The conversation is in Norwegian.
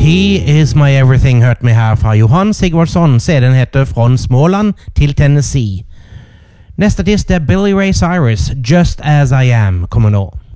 He Is My Everything hørte vi her fra Johan Sigvardsson. CD-en heter Fra Småland til Tennessee. Neste artist er Billy Ray Cyrus, Just As I Am, kommer nå.